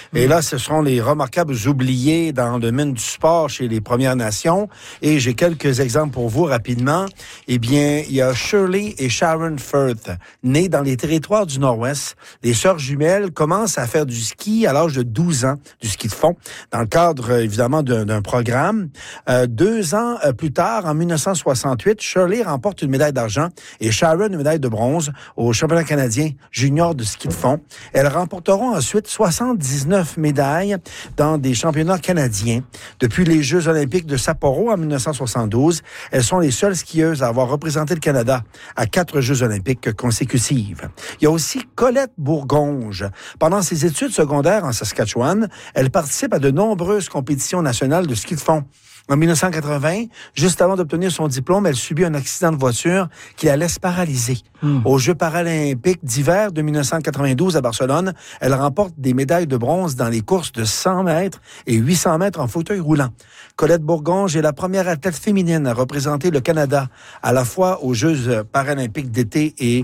Et là, ce seront les remarquables oubliés dans le domaine du sport chez les Premières Nations. Et j'ai quelques exemples pour vous rapidement. Eh bien, il y a Shirley et Sharon Firth, nées dans les territoires du Nord-Ouest. Les sœurs jumelles commencent à faire du ski à l'âge de 12 ans, du ski de fond, dans le cadre, évidemment, d'un programme. 2 ans plus tard, en 1968, Shirley remporte une médaille d'argent et Sharon une médaille de bronze au championnat canadien junior de ski de fond. Elles remporteront ensuite 79 médailles dans des championnats canadiens. Depuis les Jeux olympiques de Sapporo en 1972, elles sont les seules skieuses à avoir représenté le Canada à 4 Jeux olympiques consécutifs. Il y a aussi Colette Bourgonge. Pendant ses études secondaires en Saskatchewan, elle participe à de nombreuses compétitions nationales de ski de fond. En 1980, juste avant d'obtenir son diplôme, elle subit un accident de voiture qui la laisse paralysée. Aux Jeux paralympiques d'hiver de 1992 à Barcelone, elle remporte des médailles de bronze dans les courses de 100 mètres et 800 mètres en fauteuil roulant. Colette Bourgonge est la première athlète féminine à représenter le Canada à la fois aux Jeux paralympiques d'été et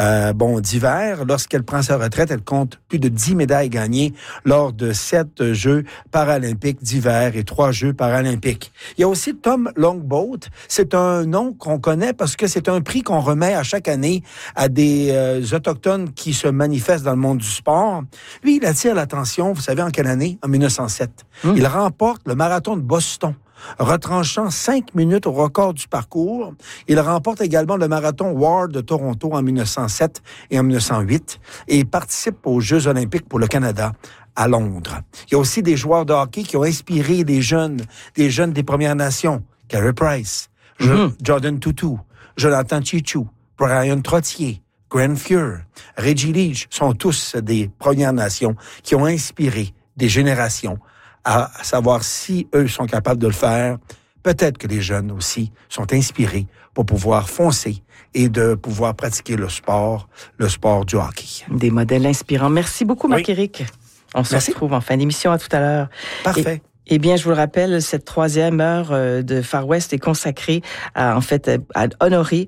d'hiver. Lorsqu'elle prend sa retraite, elle compte plus de 10 médailles gagnées lors de 7 Jeux paralympiques d'hiver et 3 Jeux paralympiques. Il y a aussi Tom Longboat. C'est un nom qu'on connaît parce que c'est un prix qu'on remet à chaque année à des Autochtones qui se manifestent dans le monde du sport. Lui, il attire l'attention, vous savez, en quelle année? En 1907. Il remporte le marathon de Boston, retranchant 5 minutes au record du parcours. Il remporte également le marathon Ward de Toronto en 1907 et en 1908 et participe aux Jeux olympiques pour le Canada à Londres. Il y a aussi des joueurs de hockey qui ont inspiré des jeunes des Premières Nations. Carey Price, Jordan Tootoo, Jonathan Chichou, Brian Trottier, Grant Fuhr, Reggie Leach sont tous des Premières Nations qui ont inspiré des générations à savoir si eux sont capables de le faire. Peut-être que les jeunes aussi sont inspirés pour pouvoir foncer et de pouvoir pratiquer le sport du hockey. Des modèles inspirants. Merci beaucoup, Marc-Éric. On se retrouve en fin d'émission. À tout à l'heure. Parfait. Eh bien, je vous le rappelle, cette 3e heure de Far West est consacrée à honorer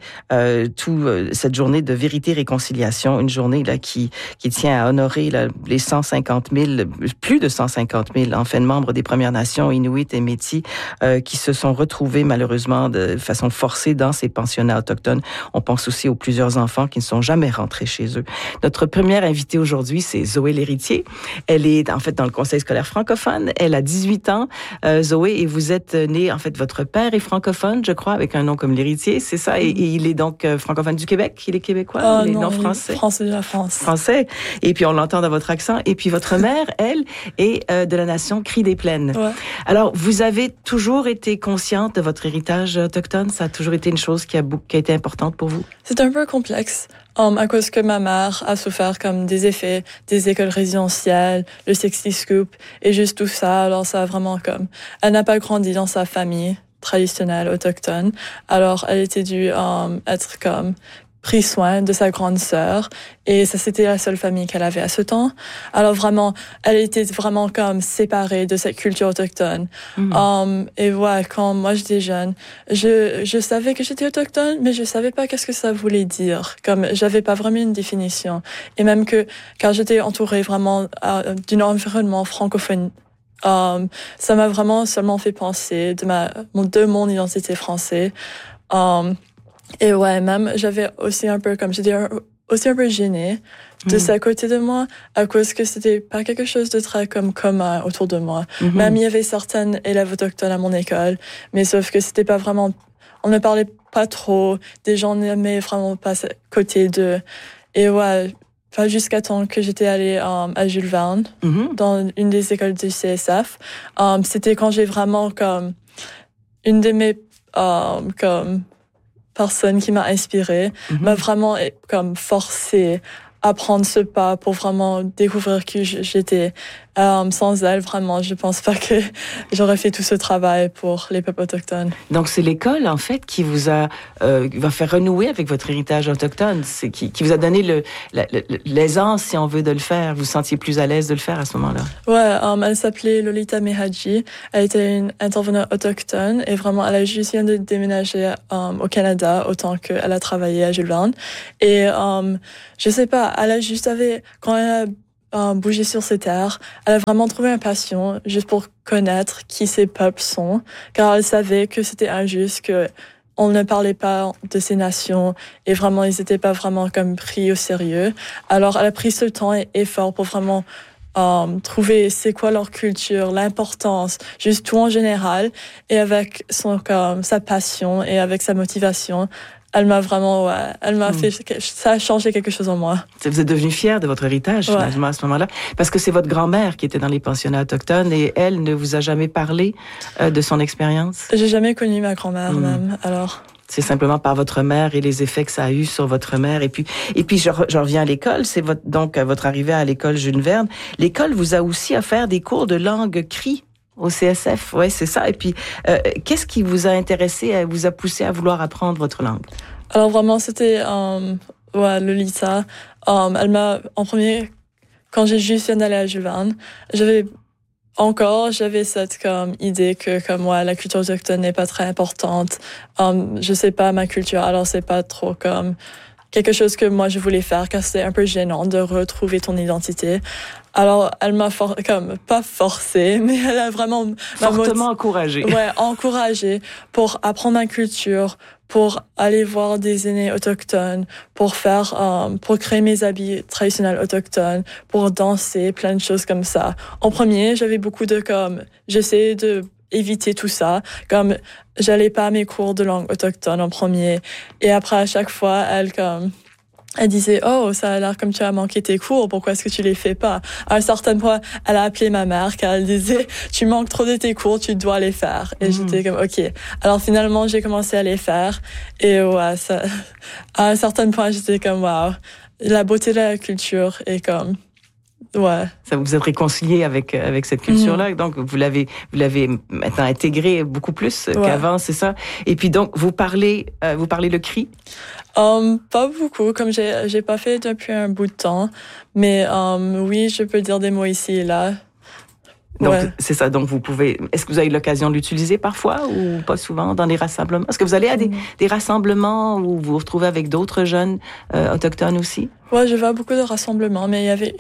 cette journée de vérité et réconciliation, une journée là qui tient à honorer les 150 000, plus de 150 000 membres des Premières Nations, Inuits et Métis, qui se sont retrouvés malheureusement de façon forcée dans ces pensionnats autochtones. On pense aussi aux plusieurs enfants qui ne sont jamais rentrés chez eux. Notre première invitée aujourd'hui, c'est Zoé L'Héritier. Elle est en fait dans le Conseil scolaire francophone. Elle a 18 ans, Zoé, et vous êtes née, en fait, votre père est francophone, je crois, avec un nom comme L'Héritier, c'est ça? Et il est donc francophone du Québec? Il est québécois? Il est non français? Français de la France. Français. Et puis, on l'entend dans votre accent. Et puis, votre mère, elle, est de la nation Cris des Plaines. Ouais. Alors, vous avez toujours été consciente de votre héritage autochtone? Ça a toujours été une chose qui a été importante pour vous? C'est un peu complexe. À cause que ma mère a souffert comme des effets des écoles résidentielles, le sexy scoop et juste tout ça. Alors ça a vraiment elle n'a pas grandi dans sa famille traditionnelle autochtone. Alors elle était due être pris soin de sa grande sœur et ça c'était la seule famille qu'elle avait à ce temps. Alors vraiment, elle était vraiment séparée de cette culture autochtone. Et voilà, quand moi j'étais jeune, je savais que j'étais autochtone, mais je savais pas qu'est-ce que ça voulait dire. J'avais pas vraiment une définition. Et même que quand j'étais entourée vraiment d'un environnement francophone, ça m'a vraiment seulement fait penser de mon identité française. Et ouais, même, j'avais aussi j'étais aussi un peu gênée de ce côté de moi, à cause que c'était pas quelque chose de très commun autour de moi. Même il y avait certaines élèves autochtones à mon école, mais sauf que c'était pas vraiment, on ne parlait pas trop, des gens n'aimaient vraiment pas ce côté de, et ouais, pas jusqu'à temps que j'étais allée à Jules Verne, dans une des écoles du CSF. C'était quand j'ai vraiment une de mes personne qui m'a inspirée, m'a vraiment forcée à prendre ce pas pour vraiment découvrir qui j'étais. Sans elle, vraiment, je pense pas que j'aurais fait tout ce travail pour les peuples autochtones. Donc, c'est l'école, en fait, qui vous va faire renouer avec votre héritage autochtone. C'est qui vous a donné l'aisance, si on veut, de le faire. Vous vous sentiez plus à l'aise de le faire à ce moment-là? Ouais, elle s'appelait Lolita Mehaji. Elle était une intervenante autochtone et vraiment, elle a juste vient de déménager au Canada, autant qu'elle a travaillé à Jules Verne. Et je sais pas, elle a juste quand elle a bougé sur ces terres, elle a vraiment trouvé une passion juste pour connaître qui ces peuples sont, car elle savait que c'était injuste, que on ne parlait pas de ces nations et vraiment, ils n'étaient pas vraiment comme pris au sérieux. Alors, elle a pris ce temps et effort pour vraiment trouver c'est quoi leur culture, l'importance, juste tout en général. Et avec sa passion et avec sa motivation, elle m'a vraiment, ça a changé quelque chose en moi. Vous êtes devenu fière de votre héritage, finalement, à ce moment-là. Parce que c'est votre grand-mère qui était dans les pensionnats autochtones et elle ne vous a jamais parlé de son expérience? J'ai jamais connu ma grand-mère, même, alors. C'est simplement par votre mère et les effets que ça a eu sur votre mère. Et puis, je reviens à l'école. C'est votre arrivée à l'école Jules Verne. L'école vous a aussi offert des cours de langue cri au CSF. Ouais, c'est ça. Et puis, qu'est-ce qui vous a intéressé, vous a poussé à vouloir apprendre votre langue? Alors vraiment, c'était Lolita. Elle m'a, en premier, quand j'ai juste viens d'aller à Jules Verne, j'avais cette idée que la culture autochtone n'est pas très importante. Je sais pas ma culture, alors c'est pas trop quelque chose que moi je voulais faire, car c'est un peu gênant de retrouver ton identité. Alors elle m'a pas forcée, mais elle a vraiment fortement encouragée. Ouais, encouragée pour apprendre ma culture, pour aller voir des aînés autochtones, pour créer mes habits traditionnels autochtones, pour danser, plein de choses comme ça. En premier, j'avais beaucoup j'essayais de éviter tout ça, j'allais pas à mes cours de langue autochtone en premier, et après à chaque fois, elle disait, oh, ça a l'air comme tu as manqué tes cours, pourquoi est-ce que tu les fais pas? À un certain point, elle a appelé ma mère, car elle disait, tu manques trop de tes cours, tu dois les faire. Et j'étais comme, ok. Alors finalement, j'ai commencé à les faire. Et à un certain point, j'étais comme, wow, la beauté de la culture est ouais. Ça vous êtes réconcilié avec cette culture-là, donc vous l'avez maintenant intégré beaucoup plus qu'avant, c'est ça. Et puis donc vous parlez le cri. Pas beaucoup, comme j'ai pas fait depuis un bout de temps, mais oui, je peux dire des mots ici et là. Donc c'est ça. Donc vous pouvez. Est-ce que vous avez l'occasion de l'utiliser parfois ou pas souvent dans les rassemblements? Est-ce que vous allez à des rassemblements où vous vous retrouvez avec d'autres jeunes autochtones aussi? Ouais, je vais à beaucoup de rassemblements, mais il y avait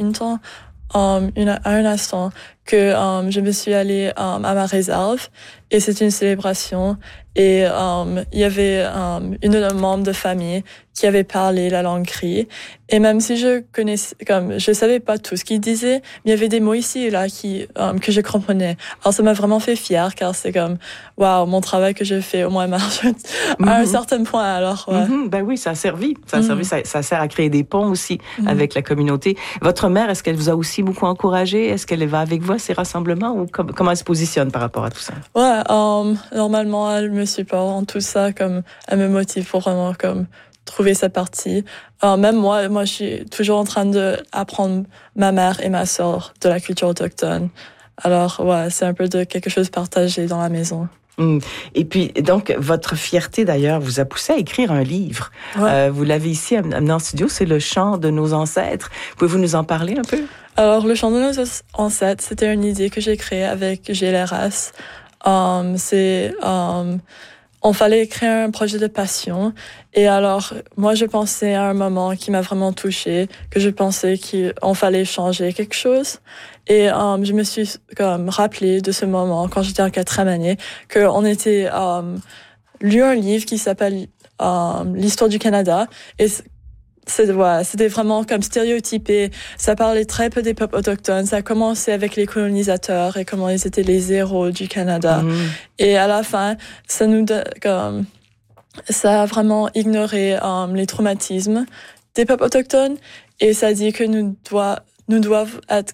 un instant que je me suis allée à ma réserve et c'est une célébration et il y avait une membre de famille qui avait parlé la langue cri et même si je savais pas tout ce qu'il disait, mais il y avait des mots ici et là que je comprenais. Alors ça m'a vraiment fait fière car c'est waouh, mon travail que je fais au moins marche à un certain point. Alors ben oui, ça a servi, ça sert à créer des ponts aussi avec la communauté. Votre mère, est-ce qu'elle vous a aussi beaucoup encouragé? Est-ce qu'elle va avec vous à ces rassemblements ou comment elle se positionne par rapport à tout ça? Ouais, normalement elle me supporte en tout ça, elle me motive pour vraiment trouver sa partie. Même moi je suis toujours en train de apprendre ma mère et ma sœur de la culture autochtone. Alors ouais, c'est un peu de quelque chose partagé dans la maison. Et puis, donc, votre fierté, d'ailleurs, vous a poussé à écrire un livre. Ouais. Vous l'avez ici amené en studio, c'est Le chant de nos ancêtres. Pouvez-vous nous en parler un peu? Alors, Le chant de nos ancêtres, c'était une idée que j'ai créée avec GLRS. On fallait créer un projet de passion. Et alors, moi, je pensais à un moment qui m'a vraiment touchée, que je pensais qu'on fallait changer quelque chose. Et je me suis rappelée de ce moment, quand j'étais en 4e année, qu'on était lu un livre qui s'appelle L'histoire du Canada. Et c'était vraiment stéréotypé. Ça parlait très peu des peuples autochtones. Ça a commencé avec les colonisateurs et comment ils étaient les héros du Canada. Et à la fin, ça a vraiment ignoré les traumatismes des peuples autochtones et ça dit que nous devons être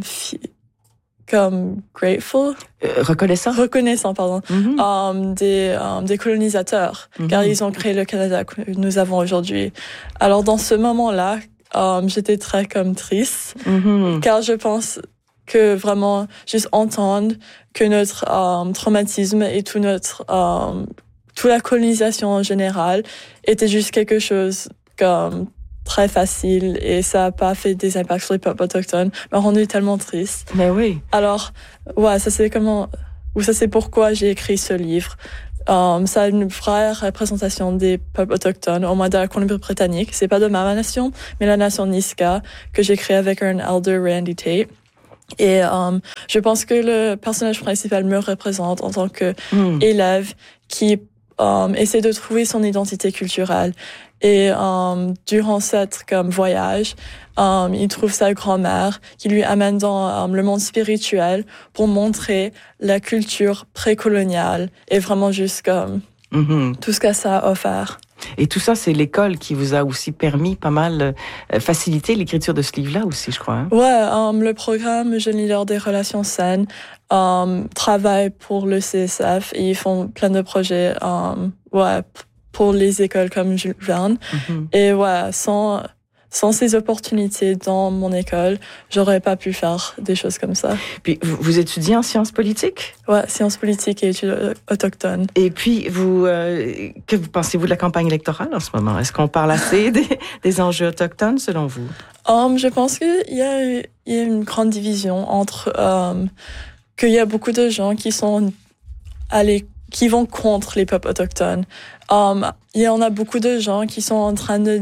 grateful. Reconnaissant, pardon. Des colonisateurs, car ils ont créé le Canada que nous avons aujourd'hui. Alors, dans ce moment-là, j'étais très triste, car je pense que vraiment, juste entendre que notre traumatisme et toute la colonisation en général était juste quelque chose très facile et ça n'a pas fait des impacts sur les peuples autochtones, m'a rendu tellement triste. Mais oui. Alors, ça c'est pourquoi j'ai écrit ce livre. Ça a une vraie représentation des peuples autochtones, au moins de la Colombie-Britannique. C'est pas de ma nation, mais la nation Niska, que j'ai créée avec un elder, Randy Tate. Et je pense que le personnage principal me représente en tant que élève qui essaie de trouver son identité culturelle. Et durant cette voyage, il trouve sa grand-mère qui lui amène dans le monde spirituel pour montrer la culture précoloniale et vraiment juste tout ce que ça a offert. Et tout ça, c'est l'école qui vous a aussi permis pas mal faciliter l'écriture de ce livre-là aussi, je crois. Hein? Ouais, le programme Jeune leader des relations saines travaille pour le CSF et ils font plein de projets pour les écoles comme Jules Verne. Et sans ces opportunités dans mon école, j'aurais pas pu faire des choses comme ça. Puis, vous étudiez en sciences politiques? Ouais, sciences politiques et études autochtones. Et puis, que pensez-vous de la campagne électorale en ce moment? Est-ce qu'on parle assez des enjeux autochtones, selon vous? Je pense qu'il y a une grande division entre qu'il y a beaucoup de gens qui sont qui vont contre les peuples autochtones. Il y en a beaucoup de gens qui sont en train de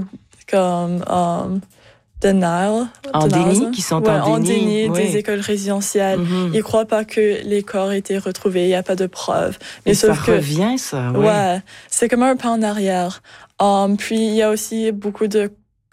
qui sont en déni des écoles résidentielles. Ils croient pas que les corps aient été retrouvés, il y a pas de preuves. Mais ça revient, ça. Ouais, c'est comme un pas en arrière. Puis il y a aussi beaucoup de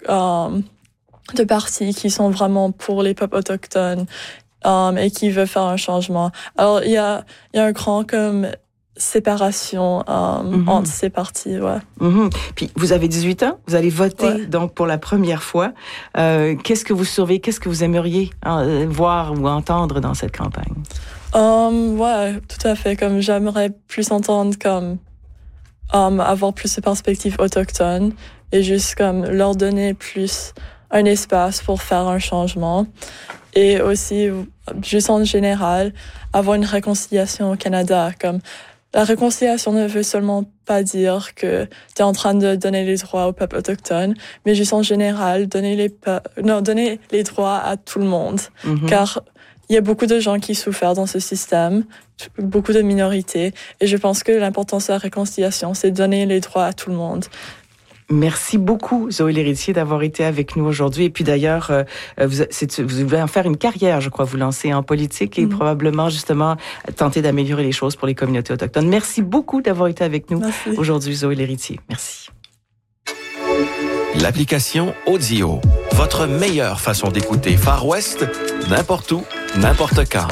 partis qui sont vraiment pour les peuples autochtones et qui veulent faire un changement. Alors il y a un grand séparation entre ces partis, Puis, vous avez 18 ans, vous allez voter donc pour la première fois. Qu'est-ce que vous surveillez, qu'est-ce que vous aimeriez voir ou entendre dans cette campagne? Tout à fait. J'aimerais plus entendre avoir plus de perspectives autochtones et juste leur donner plus un espace pour faire un changement. Et aussi, juste en général, avoir une réconciliation au Canada. La réconciliation ne veut seulement pas dire que tu es en train de donner les droits aux peuples autochtones, mais juste en général, donner les droits à tout le monde. Car il y a beaucoup de gens qui souffrent dans ce système, beaucoup de minorités, et je pense que l'importance de la réconciliation, c'est de donner les droits à tout le monde. Merci beaucoup, Zoé L'Héritier, d'avoir été avec nous aujourd'hui. Et puis d'ailleurs, vous voulez en faire une carrière, je crois, vous lancer en politique et probablement, justement, tenter d'améliorer les choses pour les communautés autochtones. Merci beaucoup d'avoir été avec nous aujourd'hui, Zoé L'Héritier. Merci. L'application Audio, votre meilleure façon d'écouter Far West, n'importe où, n'importe quand.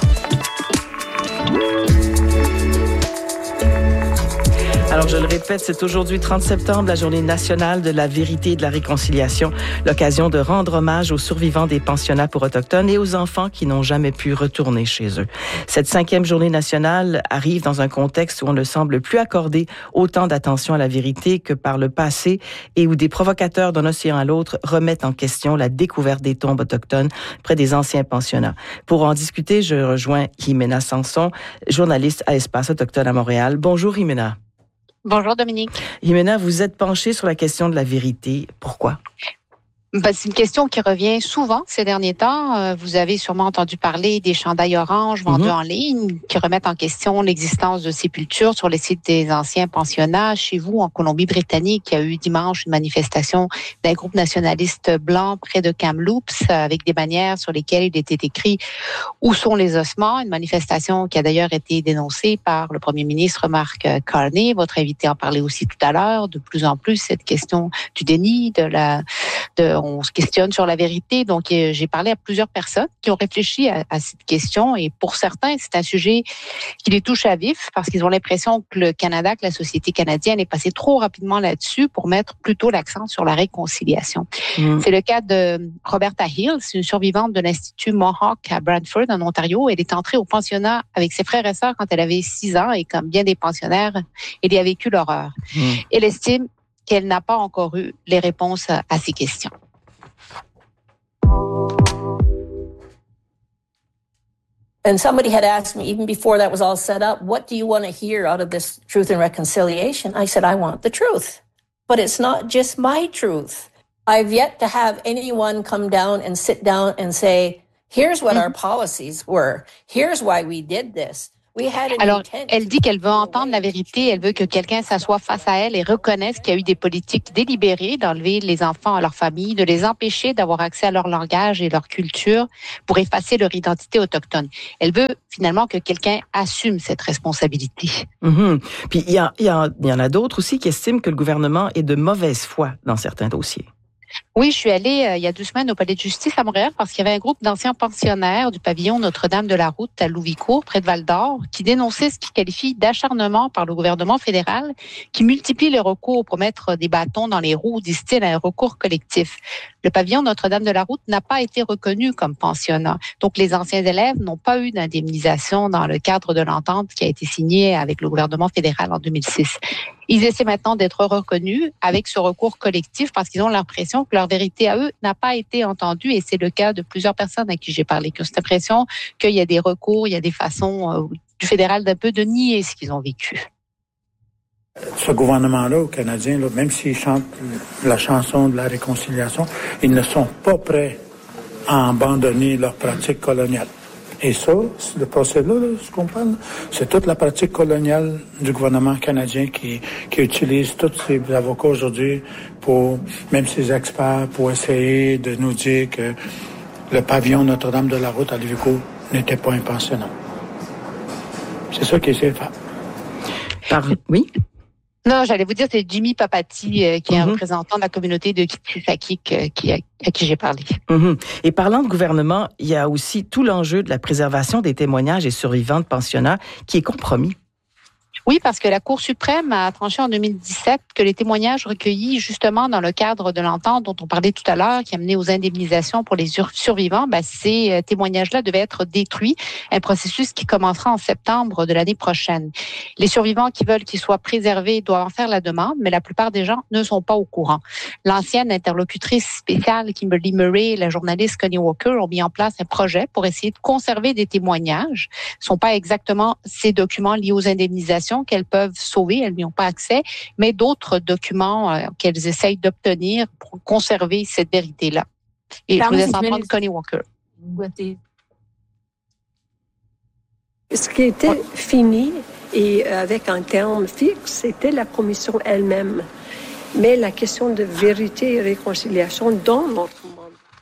Alors, je le répète, c'est aujourd'hui 30 septembre, la journée nationale de la vérité et de la réconciliation, l'occasion de rendre hommage aux survivants des pensionnats pour autochtones et aux enfants qui n'ont jamais pu retourner chez eux. Cette 5e journée nationale arrive dans un contexte où on ne semble plus accorder autant d'attention à la vérité que par le passé et où des provocateurs d'un océan à l'autre remettent en question la découverte des tombes autochtones près des anciens pensionnats. Pour en discuter, je rejoins Jimena Sanson, journaliste à Espace Autochtone à Montréal. Bonjour, Jimena. Bonjour Dominique. Jimena, vous êtes penchée sur la question de la vérité. Pourquoi? C'est une question qui revient souvent ces derniers temps. Vous avez sûrement entendu parler des chandails oranges vendus en ligne qui remettent en question l'existence de sépultures sur les sites des anciens pensionnats. Chez vous, en Colombie-Britannique, il y a eu dimanche une manifestation d'un groupe nationaliste blanc près de Kamloops avec des bannières sur lesquelles il était écrit « Où sont les ossements ?» Une manifestation qui a d'ailleurs été dénoncée par le premier ministre Mark Carney. Votre invité en parlait aussi tout à l'heure. De plus en plus, cette question du déni, on se questionne sur la vérité. Donc, j'ai parlé à plusieurs personnes qui ont réfléchi à cette question. Et pour certains, c'est un sujet qui les touche à vif parce qu'ils ont l'impression que le Canada, que la société canadienne est passée trop rapidement là-dessus pour mettre plutôt l'accent sur la réconciliation. C'est le cas de Roberta Hill, c'est une survivante de l'Institut Mohawk à Brantford, en Ontario. Elle est entrée au pensionnat avec ses frères et sœurs quand elle avait 6 ans et comme bien des pensionnaires, elle y a vécu l'horreur. Elle estime qu'elle n'a pas encore eu les réponses à ces questions. And somebody had asked me, even before that was all set up, what do you want to hear out of this Truth and Reconciliation? I said, I want the truth. But it's not just my truth. I've yet to have anyone come down and sit down and say, here's what our policies were. Here's why we did this. Alors, elle dit qu'elle veut entendre la vérité, elle veut que quelqu'un s'assoie face à elle et reconnaisse qu'il y a eu des politiques délibérées d'enlever les enfants à leur famille, de les empêcher d'avoir accès à leur langage et leur culture pour effacer leur identité autochtone. Elle veut finalement que quelqu'un assume cette responsabilité. Puis il y en a d'autres aussi qui estiment que le gouvernement est de mauvaise foi dans certains dossiers. Oui, je suis allée il y a 2 semaines au Palais de justice à Montréal parce qu'il y avait un groupe d'anciens pensionnaires du pavillon Notre-Dame-de-la-Route à Louvicourt, près de Val-d'Or, qui dénonçaient ce qu'ils qualifient d'acharnement par le gouvernement fédéral qui multiplie les recours pour mettre des bâtons dans les roues, disent-ils, à un recours collectif. Le pavillon Notre-Dame-de-la-Route n'a pas été reconnu comme pensionnat. Donc, les anciens élèves n'ont pas eu d'indemnisation dans le cadre de l'entente qui a été signée avec le gouvernement fédéral en 2006. Ils essaient maintenant d'être reconnus avec ce recours collectif parce qu'ils ont l'impression que leur vérité à eux n'a pas été entendue et c'est le cas de plusieurs personnes à qui j'ai parlé qui ont cette impression qu'il y a des recours, il y a des façons du fédéral d'un peu de nier ce qu'ils ont vécu. Ce gouvernement-là, au Canadien, là, même s'ils chantent la chanson de la réconciliation, ils ne sont pas prêts à abandonner leur pratique coloniale. Et ça, le procès-là, ce qu'on parle, c'est toute la pratique coloniale du gouvernement canadien qui utilise tous ces avocats aujourd'hui pour, même ces experts, pour essayer de nous dire que le pavillon Notre-Dame-de-la-Route à Louvicourt n'était pas un pensionnat. C'est ça qu'ils essaient de faire. Oui? Non, j'allais vous dire, c'est Jimmy Papati, qui est un représentant de la communauté de Kitsisakik, à qui j'ai parlé. Et parlant de gouvernement, il y a aussi tout l'enjeu de la préservation des témoignages et survivants de pensionnats qui est compromis. Oui, parce que la Cour suprême a tranché en 2017 que les témoignages recueillis justement dans le cadre de l'entente dont on parlait tout à l'heure, qui a mené aux indemnisations pour les survivants, ces témoignages-là devaient être détruits. Un processus qui commencera en septembre de l'année prochaine. Les survivants qui veulent qu'ils soient préservés doivent en faire la demande, mais la plupart des gens ne sont pas au courant. L'ancienne interlocutrice spéciale Kimberly Murray et la journaliste Connie Walker ont mis en place un projet pour essayer de conserver des témoignages. Ce ne sont pas exactement ces documents liés aux indemnisations qu'elles peuvent sauver, elles n'y ont pas accès, mais d'autres documents qu'elles essayent d'obtenir pour conserver cette vérité-là. Et je vous laisse entendre Connie Walker. Ce qui était fini et avec un terme fixe, c'était la commission elle-même. Mais la question de vérité et réconciliation dans notre monde.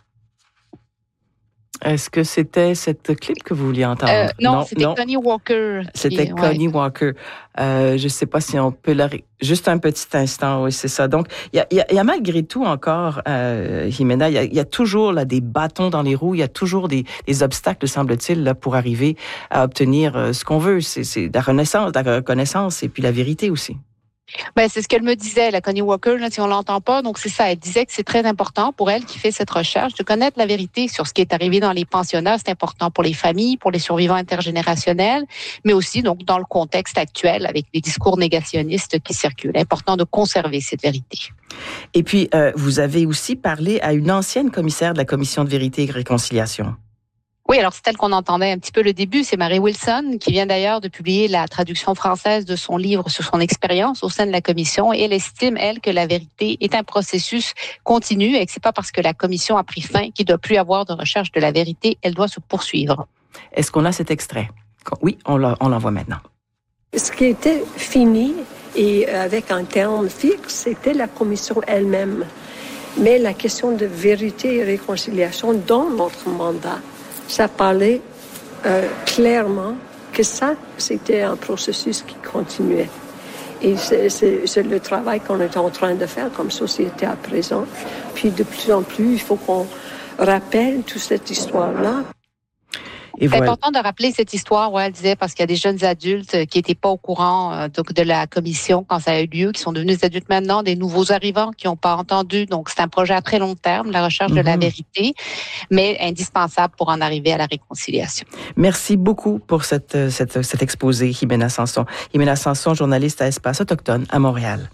Est-ce que c'était cette clip que vous vouliez entendre? Non, c'était Connie Walker. C'était Connie Walker. Je ne sais pas si on peut juste un petit instant, oui, c'est ça. Donc, il y a malgré tout encore, Jimena, il y a toujours là, des bâtons dans les roues, il y a toujours des obstacles, semble-t-il, là, pour arriver à obtenir ce qu'on veut. C'est la reconnaissance et puis la vérité aussi. C'est ce qu'elle me disait, la Connie Walker, là, si on l'entend pas. Donc, c'est ça. Elle disait que c'est très important pour elle qui fait cette recherche de connaître la vérité sur ce qui est arrivé dans les pensionnats. C'est important pour les familles, pour les survivants intergénérationnels, mais aussi, donc, dans le contexte actuel avec les discours négationnistes qui circulent. Important de conserver cette vérité. Et puis, vous avez aussi parlé à une ancienne commissaire de la Commission de vérité et réconciliation. Oui, alors c'est elle qu'on entendait un petit peu le début, c'est Mary Wilson, qui vient d'ailleurs de publier la traduction française de son livre sur son expérience au sein de la commission. Et elle estime, elle, que la vérité est un processus continu et que c'est pas parce que la commission a pris fin qu'il ne doit plus avoir de recherche de la vérité, elle doit se poursuivre. Est-ce qu'on a cet extrait? Oui, on l'envoie maintenant. Ce qui était fini et avec un terme fixe, c'était la commission elle-même. Mais la question de vérité et réconciliation dans notre mandat, ça parlait clairement que ça, c'était un processus qui continuait. Et c'est le travail qu'on est en train de faire comme société à présent. Puis de plus en plus, il faut qu'on rappelle toute cette histoire-là. C'est important de rappeler cette histoire, elle disait, parce qu'il y a des jeunes adultes qui n'étaient pas au courant donc de la commission quand ça a eu lieu, qui sont devenus des adultes maintenant, des nouveaux arrivants qui n'ont pas entendu. Donc, c'est un projet à très long terme, la recherche de la vérité, mais indispensable pour en arriver à la réconciliation. Merci beaucoup pour cet exposé, Jimena Sanson. Jimena Sanson, journaliste à Espace Autochtone à Montréal.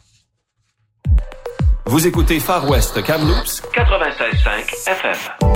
Vous écoutez Far West Kamloops 96.5 FM.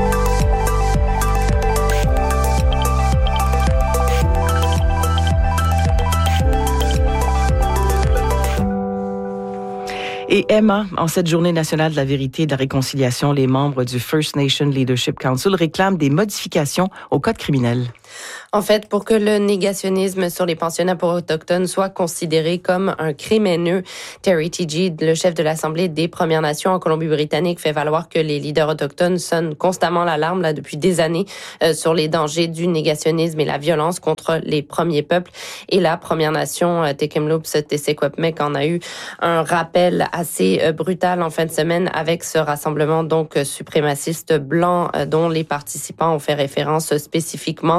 Et Emma, en cette journée nationale de la vérité et de la réconciliation, les membres du First Nation Leadership Council réclament des modifications au code criminel. En fait, pour que le négationnisme sur les pensionnats pour autochtones soit considéré comme un crime haineux, Terry Teegee, le chef de l'Assemblée des Premières Nations en Colombie-Britannique, fait valoir que les leaders autochtones sonnent constamment l'alarme là depuis des années sur les dangers du négationnisme et la violence contre les premiers peuples. Et la Première Nation, Tk'emlúps te Secwépemc, en a eu un rappel assez brutal en fin de semaine avec ce rassemblement donc suprémaciste blanc dont les participants ont fait référence spécifiquement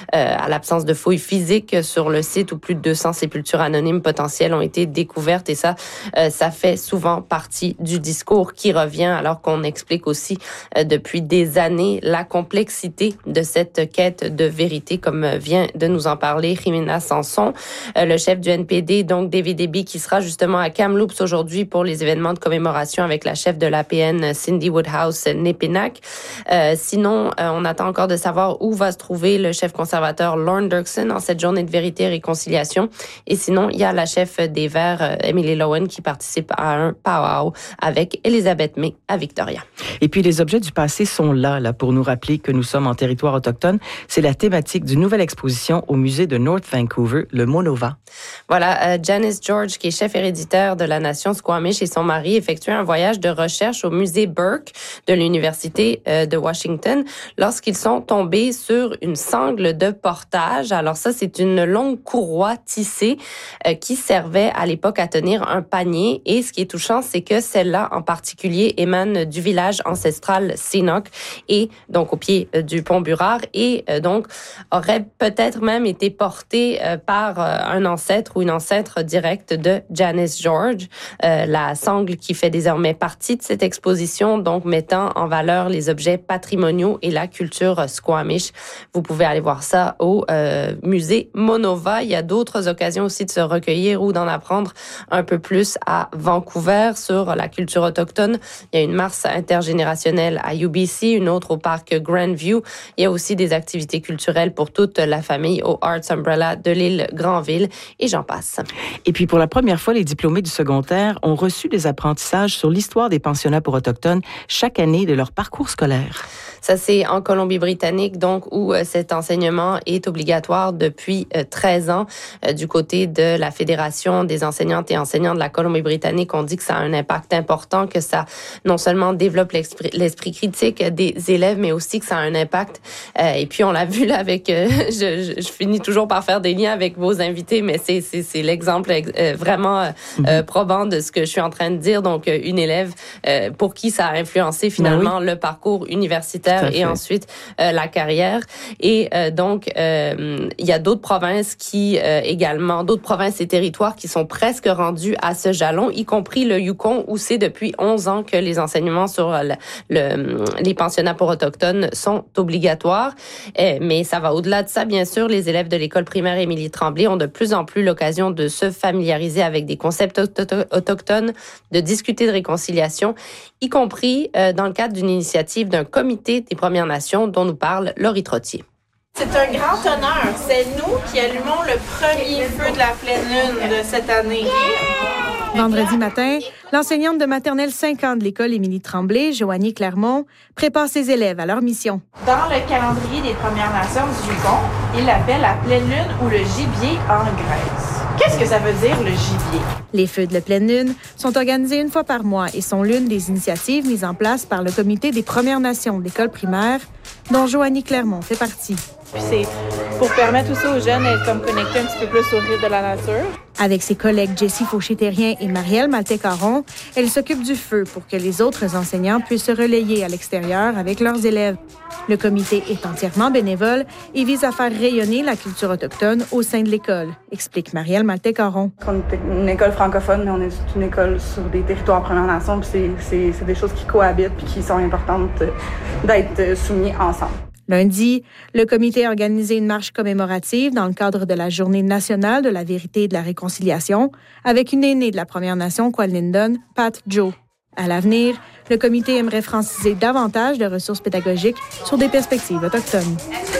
à l'absence de fouilles physiques sur le site où plus de 200 sépultures anonymes potentielles ont été découvertes. Et ça fait souvent partie du discours qui revient alors qu'on explique aussi depuis des années la complexité de cette quête de vérité, comme vient de nous en parler Jimena Samson, le chef du NPD, donc David Eby, qui sera justement à Kamloops aujourd'hui pour les événements de commémoration avec la chef de l'APN, Cindy Woodhouse Nepinac. Sinon, on attend encore de savoir où va se trouver le chef conservateur Lorne Dirksen en cette journée de vérité et réconciliation. Et sinon, il y a la chef des Verts, Emily Lowen, qui participe à un powwow avec Elizabeth May à Victoria. Et puis, les objets du passé sont là pour nous rappeler que nous sommes en territoire autochtone. C'est la thématique d'une nouvelle exposition au musée de North Vancouver, le Monova. Voilà, Janice George, qui est chef héréditaire de la nation Squamish, et son mari effectuaient un voyage de recherche au musée Burke de l'Université de Washington lorsqu'ils sont tombés sur une sangle de portage. Alors ça, c'est une longue courroie tissée qui servait à l'époque à tenir un panier. Et ce qui est touchant, c'est que celle-là en particulier émane du village ancestral Seenock et donc au pied du pont Burrard et donc aurait peut-être même été portée par un ancêtre ou une ancêtre directe de Janice George. La sangle qui fait désormais partie de cette exposition, donc mettant en valeur les objets patrimoniaux et la culture Squamish. Vous pouvez aller voir ça au musée Monova. Il y a d'autres occasions aussi de se recueillir ou d'en apprendre un peu plus à Vancouver sur la culture autochtone. Il y a une marche intergénérationnelle à UBC, une autre au parc Grandview. Il y a aussi des activités culturelles pour toute la famille au Arts Umbrella de l'île Granville et j'en passe. Et puis pour la première fois, les diplômés du secondaire ont reçu des apprentissages sur l'histoire des pensionnats pour autochtones chaque année de leur parcours scolaire. Ça, c'est en Colombie-Britannique, donc, où cet enseignement est obligatoire depuis 13 ans. Du côté de la Fédération des enseignantes et enseignants de la Colombie-Britannique, on dit que ça a un impact important, que ça non seulement développe l'esprit critique des élèves, mais aussi que ça a un impact. Et puis, on l'a vu là avec... je finis toujours par faire des liens avec vos invités, mais c'est l'exemple vraiment probant de ce que je suis en train de dire. Donc, une élève pour qui ça a influencé finalement le parcours universitaire et ensuite la carrière. Et donc, il y a d'autres provinces qui également, d'autres provinces et territoires qui sont presque rendus à ce jalon, y compris le Yukon, où c'est depuis 11 ans que les enseignements sur les pensionnats pour autochtones sont obligatoires. Mais ça va au-delà de ça, bien sûr. Les élèves de l'école primaire Émilie Tremblay ont de plus en plus l'occasion de se familiariser avec des concepts autochtones, de discuter de réconciliation, y compris dans le cadre d'une initiative d'un comité des Premières Nations dont nous parle Laurie Trottier. C'est un grand honneur. C'est nous qui allumons le premier feu de la pleine lune de cette année. Vendredi matin, l'enseignante de maternelle 5 ans de l'école Émilie Tremblay, Joanie Clermont, prépare ses élèves à leur mission. Dans le calendrier des Premières Nations du Yukon, il l'appelle la pleine lune ou le gibier en Grèce. Qu'est-ce que ça veut dire, le gibier? Les feux de la pleine lune sont organisés une fois par mois et sont l'une des initiatives mises en place par le comité des Premières Nations de l'école primaire, dont Joanie Clermont fait partie. Puis c'est pour permettre aussi aux jeunes d'être comme connectés un petit peu plus au rythme de la nature. Avec ses collègues Jessie Fauché-Terrien et Marielle Maltais-Caron, elle s'occupe du feu pour que les autres enseignants puissent se relayer à l'extérieur avec leurs élèves. Le comité est entièrement bénévole et vise à faire rayonner la culture autochtone au sein de l'école, explique Marielle Maltais-Caron. On est une école francophone, mais on est une école sur des territoires Premières Nations, puis c'est des choses qui cohabitent puis qui sont importantes d'être soumises ensemble. Lundi, le comité a organisé une marche commémorative dans le cadre de la Journée nationale de la vérité et de la réconciliation avec une aînée de la Première Nation, Kwalindon, Pat Joe. À l'avenir, le comité aimerait franciser davantage de ressources pédagogiques sur des perspectives autochtones.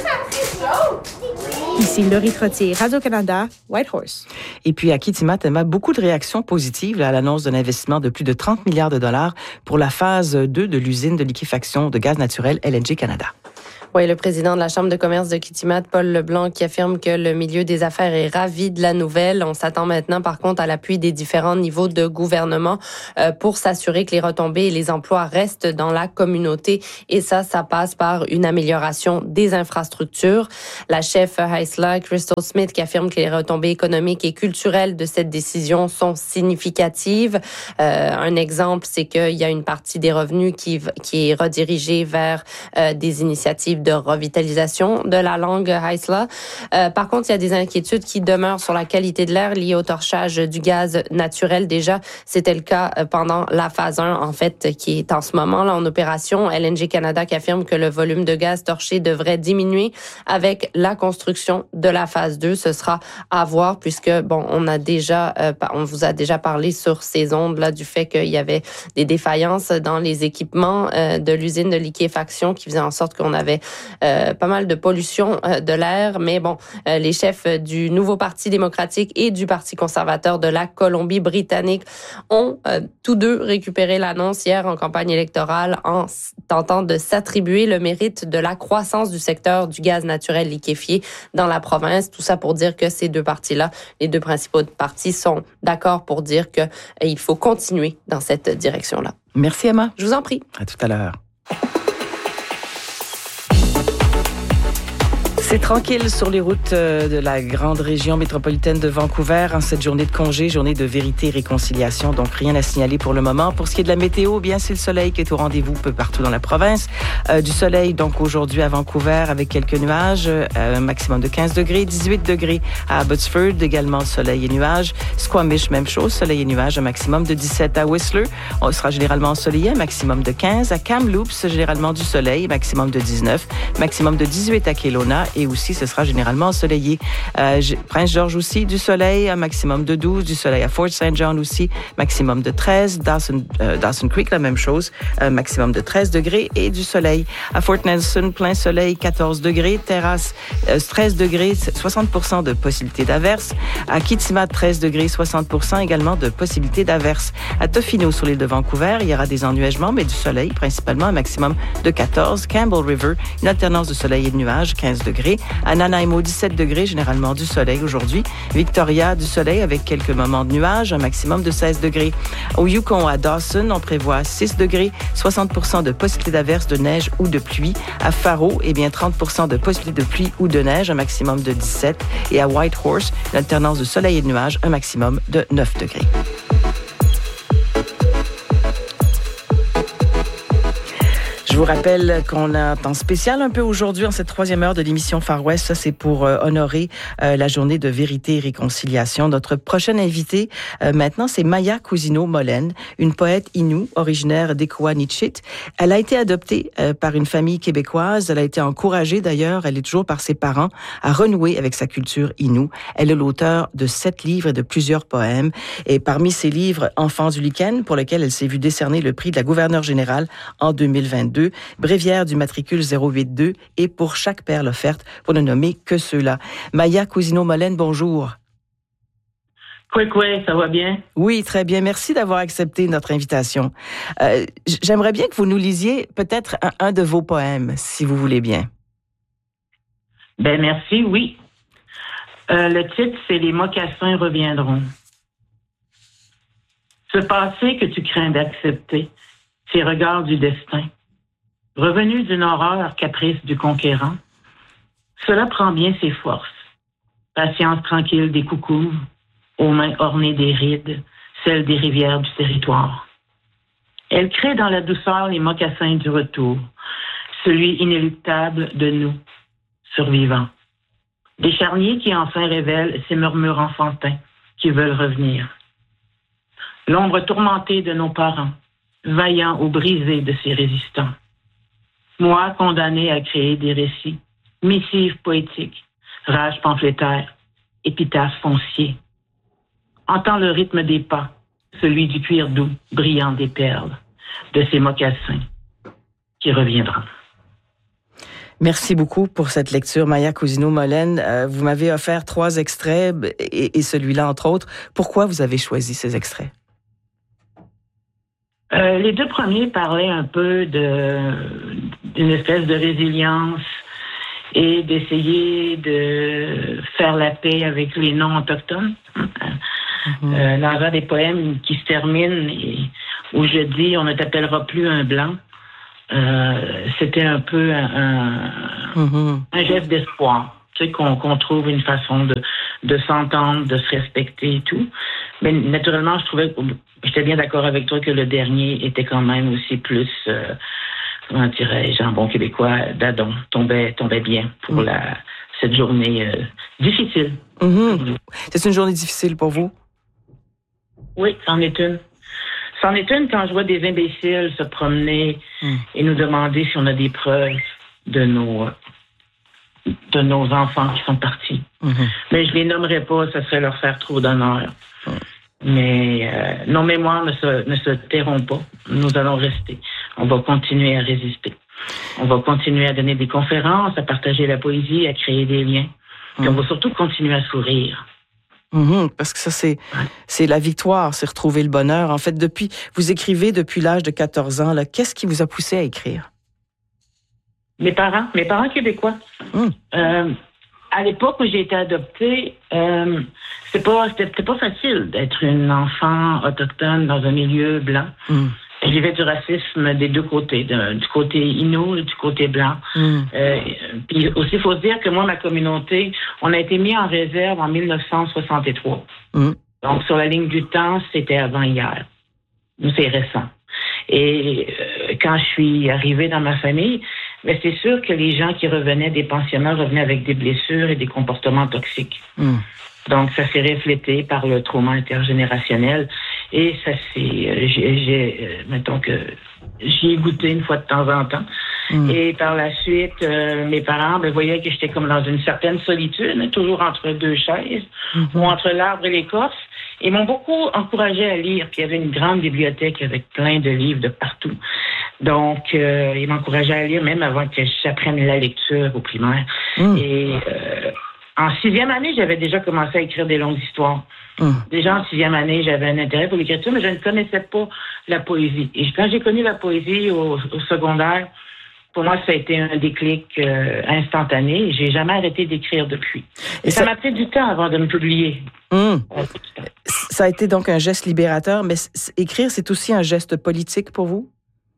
Ici Laurie Trottier, Radio-Canada, Whitehorse. Et puis à Kitimat, beaucoup de réactions positives à l'annonce d'un investissement de plus de 30 milliards de dollars pour la phase 2 de l'usine de liquéfaction de gaz naturel LNG Canada. Oui, le président de la Chambre de commerce de Kitimat, Paul Leblanc, qui affirme que le milieu des affaires est ravi de la nouvelle. On s'attend maintenant, par contre, à l'appui des différents niveaux de gouvernement pour s'assurer que les retombées et les emplois restent dans la communauté. Et ça passe par une amélioration des infrastructures. La chef Heisler, Crystal Smith, qui affirme que les retombées économiques et culturelles de cette décision sont significatives. Un exemple, c'est qu'il y a une partie des revenus qui est redirigée vers des initiatives de revitalisation de la langue Heisler. Par contre, il y a des inquiétudes qui demeurent sur la qualité de l'air liées au torchage du gaz naturel. Déjà, c'était le cas pendant la phase 1, en fait, qui est en ce moment là en opération. LNG Canada qui affirme que le volume de gaz torché devrait diminuer avec la construction de la phase 2. Ce sera à voir puisque, on vous a déjà parlé sur ces ondes-là du fait qu'il y avait des défaillances dans les équipements de l'usine de liquéfaction qui faisaient en sorte qu'on avait pas mal de pollution de l'air, mais les chefs du nouveau Parti démocratique et du Parti conservateur de la Colombie-Britannique ont tous deux récupéré l'annonce hier en campagne électorale en tentant de s'attribuer le mérite de la croissance du secteur du gaz naturel liquéfié dans la province. Tout ça pour dire que ces deux partis-là, les deux principaux partis, sont d'accord pour dire qu'il faut continuer dans cette direction-là. Merci, Emma. Je vous en prie. À tout à l'heure. C'est tranquille sur les routes de la grande région métropolitaine de Vancouver en cette journée de congé, journée de vérité et réconciliation. Donc, rien à signaler pour le moment. Pour ce qui est de la météo, bien, c'est le soleil qui est au rendez-vous peu partout dans la province. Du soleil, donc, aujourd'hui à Vancouver avec quelques nuages, un maximum de 15 degrés, 18 degrés à Abbotsford, également soleil et nuages. Squamish, même chose, soleil et nuages, un maximum de 17 à Whistler. On sera généralement ensoleillé, un maximum de 15. À Kamloops, généralement du soleil, maximum de 19, maximum de 18 à Kelowna. Et aussi, ce sera généralement ensoleillé. Prince George aussi, du soleil, un maximum de 12. Du soleil à Fort St. John aussi, maximum de 13. Dawson Creek, la même chose, un maximum de 13 degrés. Et du soleil à Fort Nelson, plein soleil, 14 degrés. Terrasse, 13 degrés, 60% de possibilité d'averse. À Kitimat, 13 degrés, 60% également de possibilité d'averse. À Tofino, sur l'île de Vancouver, il y aura des ennuagements, mais du soleil, principalement un maximum de 14. Campbell River, une alternance de soleil et de nuages, 15 degrés. À Nanaimo, 17 degrés, généralement du soleil aujourd'hui. Victoria, du soleil avec quelques moments de nuages, un maximum de 16 degrés. Au Yukon, à Dawson, on prévoit 6 degrés, 60% de possibilité d'averse, de neige ou de pluie. À Faro, 30% de possibilité de pluie ou de neige, un maximum de 17. Et à Whitehorse, une alternance de soleil et de nuages, un maximum de 9 degrés. Je vous rappelle qu'on a un temps spécial un peu aujourd'hui en cette troisième heure de l'émission Far West. Ça, c'est pour honorer la journée de vérité et réconciliation. Notre prochaine invitée, maintenant, c'est Maya Cousineau-Mollen, une poète Innu originaire d'Equanichit. Elle a été adoptée par une famille québécoise. Elle a été encouragée, d'ailleurs, elle est toujours par ses parents, à renouer avec sa culture Innu. Elle est l'auteur de 7 livres et de plusieurs poèmes. Et parmi ces livres, Enfants du lichen, pour lequel elle s'est vue décerner le prix de la gouverneure générale en 2022, Bréviaire du matricule 082 et Pour chaque perle offerte, pour ne nommer que ceux-là. Maya Cousineau-Mollen, bonjour. Oui, ça va bien? Oui, très bien. Merci d'avoir accepté notre invitation. J'aimerais bien que vous nous lisiez peut-être un de vos poèmes, si vous voulez bien. Ben merci, oui. Le titre, c'est « Les mocassins reviendront ». Ce passé que tu crains d'accepter, ces regards du destin, revenu d'une horreur caprice du conquérant, cela prend bien ses forces. Patience tranquille des coucous, aux mains ornées des rides, celles des rivières du territoire. Elle crée dans la douceur les mocassins du retour, celui inéluctable de nous, survivants. Des charniers qui enfin révèlent ces murmures enfantins qui veulent revenir. L'ombre tourmentée de nos parents, vaillant ou brisé de ces résistants. Moi, condamné à créer des récits, missives poétiques, rages pamphlétaires, épitaphes fonciers. Entends le rythme des pas, celui du cuir doux, brillant des perles, de ces mocassins qui reviendront. Merci beaucoup pour cette lecture, Maya Cousineau-Mollen. Vous m'avez offert 3 extraits, et celui-là, entre autres. Pourquoi vous avez choisi ces extraits? Les 2 premiers parlaient un peu d'une espèce de résilience et d'essayer de faire la paix avec les non-autochtones. Dans un des poèmes qui se termine où je dis « On ne t'appellera plus un blanc », c'était un peu un geste d'espoir. Tu sais, qu'on trouve une façon de s'entendre, de se respecter et tout. Mais naturellement, j'étais bien d'accord avec toi que le dernier était quand même aussi plus, comment dirais-je, en bon québécois, d'adon, tombait bien pour cette journée difficile. C'est une journée difficile pour vous? Oui, c'en est une. C'en est une quand je vois des imbéciles se promener et nous demander si on a des preuves de nos enfants qui sont partis. Mais je les nommerai pas, ça serait leur faire trop d'honneur. Mais nos mémoires ne se tairont pas. Nous allons rester. On va continuer à résister. On va continuer à donner des conférences, à partager la poésie, à créer des liens. Puis on va surtout continuer à sourire. Parce que ça, c'est la victoire, c'est retrouver le bonheur. En fait, vous écrivez depuis l'âge de 14 ans. Là, qu'est-ce qui vous a poussé à écrire? Mes parents québécois. À l'époque où j'ai été adoptée, c'était pas facile d'être une enfant autochtone dans un milieu blanc. Je vivais du racisme des deux côtés, du côté Innu et du côté blanc. Puis aussi, il faut se dire que moi, ma communauté, on a été mis en réserve en 1963. Donc, sur la ligne du temps, c'était avant hier. C'est récent. Et quand je suis arrivée dans ma famille, mais c'est sûr que les gens qui revenaient des pensionnats revenaient avec des blessures et des comportements toxiques. Donc, ça s'est reflété par le trauma intergénérationnel. Et ça mettons que j'y ai goûté une fois de temps en temps. Et par la suite, mes parents voyaient que j'étais comme dans une certaine solitude, toujours entre deux chaises, ou entre l'arbre et l'écorce. Ils m'ont beaucoup encouragé à lire. Puis il y avait une grande bibliothèque avec plein de livres de partout. Donc, ils m'encourageaient à lire même avant que j'apprenne la lecture au primaire. Et en 6e année, j'avais déjà commencé à écrire des longues histoires. Déjà en 6e année, j'avais un intérêt pour l'écriture, mais je ne connaissais pas la poésie. Et quand j'ai connu la poésie au secondaire, pour moi, ça a été un déclic instantané. J'ai jamais arrêté d'écrire depuis. Et ça m'a pris du temps avant de me publier. Ça a été donc un geste libérateur, mais écrire, c'est aussi un geste politique pour vous?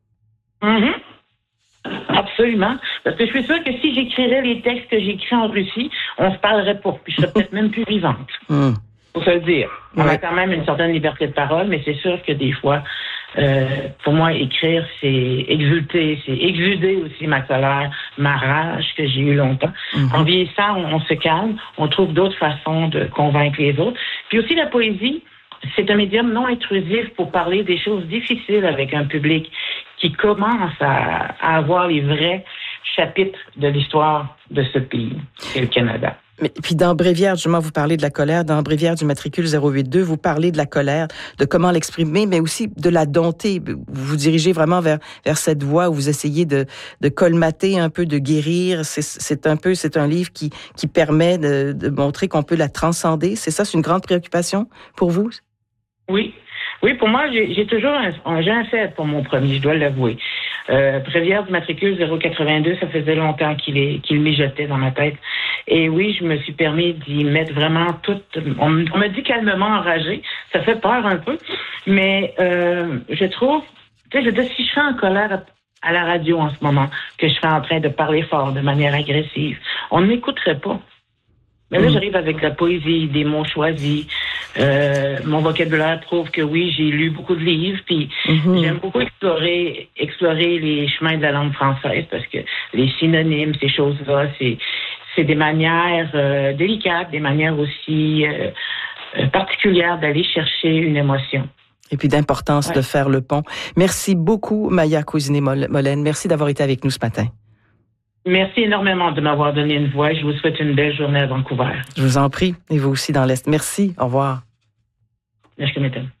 Absolument. Parce que je suis sûre que si j'écrirais les textes que j'écris en Russie, on se parlerait pas. Puis je serais peut-être même plus vivante. Faut se le dire. On a quand même une certaine liberté de parole, mais c'est sûr que des fois, pour moi, écrire, c'est exulter, c'est exuder aussi ma colère, ma rage que j'ai eu longtemps. En vieillissant, on se calme, on trouve d'autres façons de convaincre les autres. Puis aussi, la poésie, c'est un médium non intrusif pour parler des choses difficiles avec un public qui commence à avoir les vrais chapitres de l'histoire de ce pays, c'est le Canada. Mais puis dans Bréviaire, justement, vous parlez de la colère. Dans Bréviaire du matricule 082, vous parlez de la colère, de comment l'exprimer, mais aussi de la dompter. Vous vous dirigez vraiment vers cette voie où vous essayez de colmater un peu, de guérir. C'est un livre qui permet de montrer qu'on peut la transcender. C'est ça, c'est une grande préoccupation pour vous? Oui. Oui, pour moi, j'ai toujours j'ai un fait pour mon premier, je dois l'avouer. Bréviaire du matricule 082, ça faisait longtemps qu'il mijotait dans ma tête. Et oui, je me suis permis d'y mettre vraiment tout. On me dit calmement enragé, ça fait peur un peu, mais je trouve, tu sais, si je serais en colère à la radio en ce moment, que je serais en train de parler fort, de manière agressive, on ne m'écouterait pas. Mais là, j'arrive avec de la poésie, des mots choisis. Mon vocabulaire prouve que oui, j'ai lu beaucoup de livres, puis j'aime beaucoup explorer les chemins de la langue française parce que les synonymes, ces choses-là, c'est des manières délicates, des manières aussi particulières d'aller chercher une émotion. Et puis d'importance de faire le pont. Merci beaucoup, Maya Cousinet-Mollen. Merci d'avoir été avec nous ce matin. Merci énormément de m'avoir donné une voix. Je vous souhaite une belle journée à Vancouver. Je vous en prie. Et vous aussi dans l'Est. Merci. Au revoir. Merci, madame.